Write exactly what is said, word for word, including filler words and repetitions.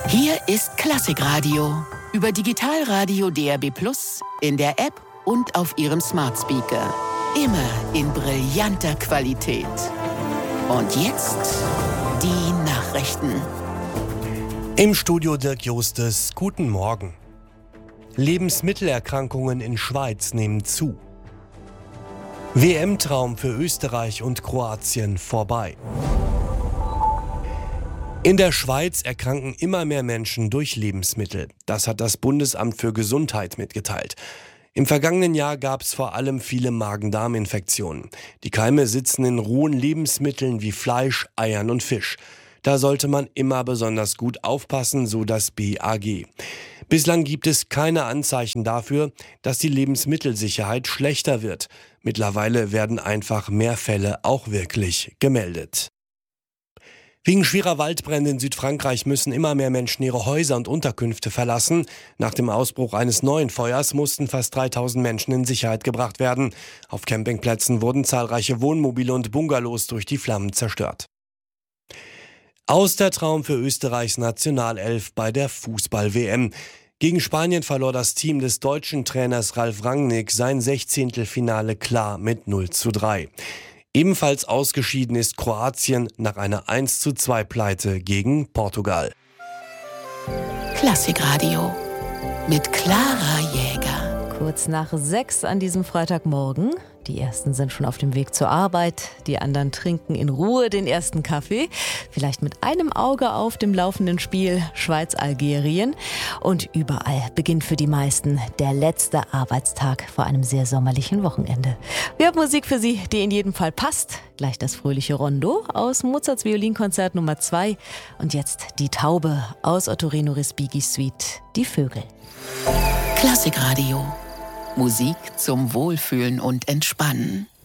Hier ist Klassikradio über Digitalradio D A B plus, in der App und auf Ihrem Smart Speaker. Immer in brillanter Qualität. Und jetzt die Nachrichten. Im Studio Dirk Justes, guten Morgen. Lebensmittelerkrankungen in Schweiz nehmen zu. W M-Traum für Österreich und Kroatien vorbei. In der Schweiz erkranken immer mehr Menschen durch Lebensmittel. Das hat das Bundesamt für Gesundheit mitgeteilt. Im vergangenen Jahr gab es vor allem viele Magen-Darm-Infektionen. Die Keime sitzen in rohen Lebensmitteln wie Fleisch, Eiern und Fisch. Da sollte man immer besonders gut aufpassen, so das B A G. Bislang gibt es keine Anzeichen dafür, dass die Lebensmittelsicherheit schlechter wird. Mittlerweile werden einfach mehr Fälle auch wirklich gemeldet. Wegen schwerer Waldbrände in Südfrankreich müssen immer mehr Menschen ihre Häuser und Unterkünfte verlassen. Nach dem Ausbruch eines neuen Feuers mussten fast dreitausend Menschen in Sicherheit gebracht werden. Auf Campingplätzen wurden zahlreiche Wohnmobile und Bungalows durch die Flammen zerstört. Aus der Traum für Österreichs Nationalelf bei der Fußball-W M. Gegen Spanien verlor das Team des deutschen Trainers Ralf Rangnick sein Sechzehntelfinale klar mit null zu drei. Ebenfalls ausgeschieden ist Kroatien nach einer eins zu zwei Pleite gegen Portugal. Klassikradio mit Clara Jäger. Kurz nach sechs an diesem Freitagmorgen. Die ersten sind schon auf dem Weg zur Arbeit, die anderen trinken in Ruhe den ersten Kaffee, vielleicht mit einem Auge auf dem laufenden Spiel Schweiz-Algerien. Und überall beginnt für die meisten der letzte Arbeitstag vor einem sehr sommerlichen Wochenende. Wir haben Musik für Sie, die in jedem Fall passt. Gleich das fröhliche Rondo aus Mozarts Violinkonzert Nummer zwei. Und jetzt die Taube aus Ottorino Respighi Suite, die Vögel. Klassikradio. Musik zum Wohlfühlen und Entspannen.